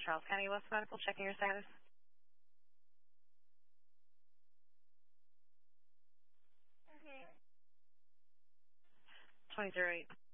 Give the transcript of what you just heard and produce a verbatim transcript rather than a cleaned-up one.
Charles County West Medical, checking your status. Okay. twenty-zero eight.